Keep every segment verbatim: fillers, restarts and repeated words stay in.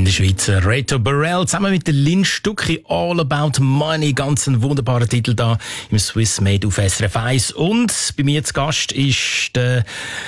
in der Schweiz. Reto Burrell zusammen mit der Lynn Stucki, All About Money. Ganz ein wunderbarer Titel da im Swiss Made auf S R F eins. Und bei mir zu Gast ist der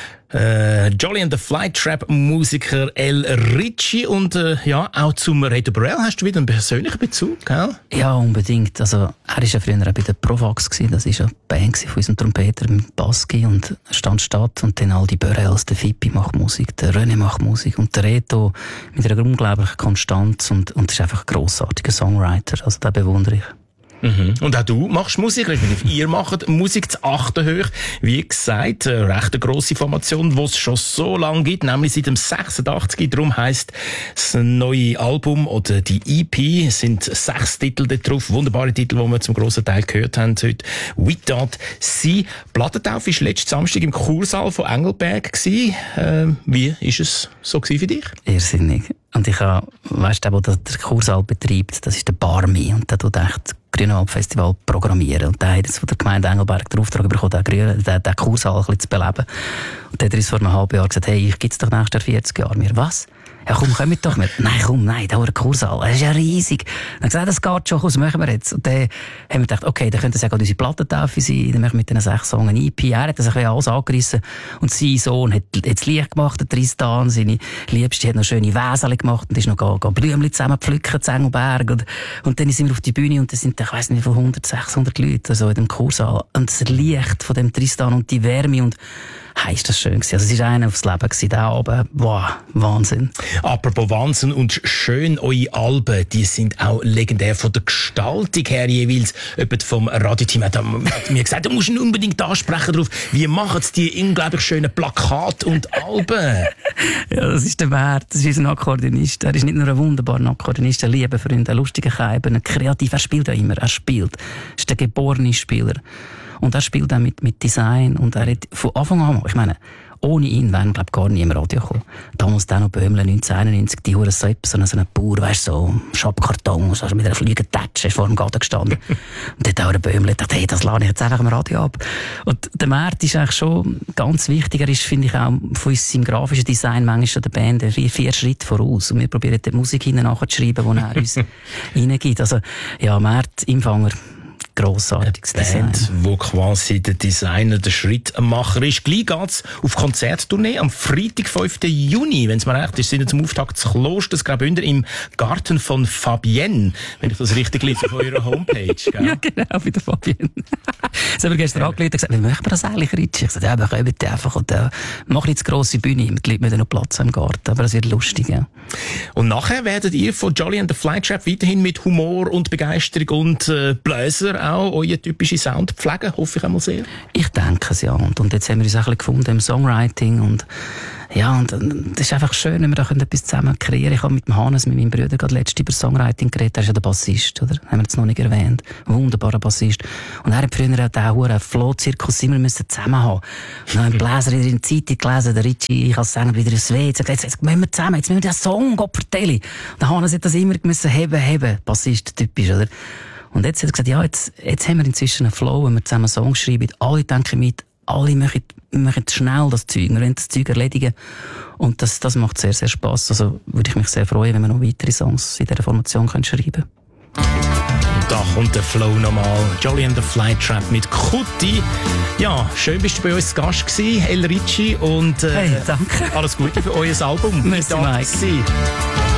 Äh, Jolly and the Flytrap Musiker El Ritchie und äh, ja, auch zum Reto Burrell hast du wieder einen persönlichen Bezug, gell? Ja, unbedingt. Also, er war ja früher auch bei der Provax gewesen. Das war ja die Band von unserem Trompeter mit Baski und stand statt und dann all die Burrells, der Fippi macht Musik, der René macht Musik und der Reto mit einer unglaublichen Konstanz und, und ist einfach ein grossartiger Songwriter. Also, den bewundere ich. Mhm. Und auch du machst Musik, respektive ihr macht Musik zu Achtenhöch. Wie gesagt, eine recht eine grosse Formation, die es schon so lange gibt, nämlich seit dem sechsundachtzig. Darum heisst das neue Album oder die E P, es sind sechs Titel da drauf, wunderbare Titel, die wir zum grossen Teil gehört haben heute. «We Don't See». Plattentaufe war letzten Samstag im Kursaal von Engelberg gewesen. Äh, wie ist es so gewesen für dich? Irrsinnig. Und ich habe, weißt du, der der Kursaal betreibt, das ist der Barmi und der tut echt Grünwald-Festival programmieren. Und der hat jetzt von der Gemeinde Engelberg den Auftrag bekommen, den, Grün, den, den Kursaal ein bisschen zu beleben. Und der hat uns vor einem halben Jahr gesagt, hey, ich gibt's doch nächstes Jahr vierzig Jahre. Wir, was? Ja, komm, komm doch mit. Nein, komm, nein, da war ein Kursaal. Das ist ja riesig. Dann gesagt, das geht schon, was machen wir jetzt? Und dann haben wir gedacht, okay, dann könnte das ja gerade unsere Plattentaufe sein. Dann machen wir mit diesen sechs Songs eine E P. Er hat das ein bisschen alles angerissen. Und sein Sohn hat jetzt Licht gemacht, der Tristan. Seine Liebste hat noch schöne Wäseli gemacht und ist noch ga, ga Blümchen zusammen pflücken, zu Engelberg. Und, und dann sind wir auf die Bühne und da sind, ich weiss nicht, wie viele hundert, sechshundert Leute, so in dem Kursaal. Und das Licht von dem Tristan und die Wärme und, hey, ist das schön gewesen. Also es war einer aufs Leben gewesen, der Abend. Wow, Wahnsinn. Apropos Wahnsinn und schön, eure Alben, die sind auch legendär von der Gestaltung her jeweils. Jemand vom Radioteam hat mir gesagt, du musst ihn unbedingt ansprechen drauf. Wie machen sie die unglaublich schönen Plakate und Alben? Ja, das ist der Wert. Das ist unser Akkordeonist. Er ist nicht nur ein wunderbarer Akkordeonist, ein lieber Freund, ein lustiger Keiber, ein kreativ. Er spielt ja immer. Er spielt. Er ist der geborene Spieler. Und er spielt auch mit, mit Design und er hat von Anfang an, ich meine, ohne ihn wären, glaube ich, gar nie im Radio gekommen. Damals dann noch Böhmle, neunzehnhunderteinundneunzig, die Hure Sepp, so ein Bauer, weißt du, so Schabkarton, so mit einer Flügeltätsche vor dem Garten gestanden. Und dort auch der Böhmle gedacht, hey, das lade ich jetzt einfach im Radio ab. Und der Mert ist eigentlich schon ganz wichtig. Er ist, finde ich, auch von unserem grafischen Design manchmal schon der Band vier, vier Schritte voraus. Und wir probieren die Musik hinten nachzuschreiben, die er uns reingibt. Also, ja, Mert, Empfänger. Grossartiges Design. Wo quasi der Designer der Schrittmacher ist. Gleich geht's auf Konzerttournee am Freitag, fünften Juni, wenn es mir recht ist, sind wir zum Auftakt des Klosters Graubünden im Garten von Fabienne, wenn ich das richtig lese von eurer Homepage. Gell? Ja, genau, bei der Fabienne. Das haben wir gestern angerufen und gesagt, wie möchten wir das eigentlich, Ritchie? Ich gesagt, ja, wir kommen einfach und äh, machen jetzt grosse Bühne, mit den Leuten müssen noch Platz im Garten, aber das wird lustig, ja. Und nachher werdet ihr von Jolly and the Flytrap weiterhin mit Humor und Begeisterung und äh, Bläser auch euren typischen Sound pflegen, hoffe ich einmal sehr. Ich denke es, ja. Und, und jetzt haben wir uns ein bisschen gefunden im Songwriting und ja, und es ist einfach schön, wenn wir da etwas zusammen kreieren. Ich habe mit dem Hannes, mit meinem Bruder, gerade letztens über Songwriting geredet. Er ist ja der Bassist, oder? Haben wir jetzt noch nicht erwähnt. Wunderbarer Bassist. Und er hat früher auch den hohen Flow-Zirkus immer müssen zusammen haben. Und dann haben Bläser wieder in der Zeitung gelesen, der Ritchie, ich als Sänger wieder ins W. Jetzt, jetzt, jetzt müssen wir zusammen, jetzt müssen wir den Song vertellen. Und der Hannes hat das immer müssen heben, heben. Bassist, typisch, oder? Und jetzt hat er gesagt, ja, jetzt, jetzt haben wir inzwischen einen Flow, wenn wir zusammen Songs schreiben. Alle denken mit, alle machen, machen schnell das Zeug, wir wollen das Zeug erledigen. Und das, das macht sehr, sehr Spass. Also würde ich mich sehr freuen, wenn wir noch weitere Songs in dieser Formation können schreiben können. Und da kommt der Flow nochmal. Jolly and the Flytrap mit Kutti. Ja, schön bist du bei uns Gast gewesen, El Ritchie. Und äh, hey, danke. Alles Gute für euer Album. Merci, Mike.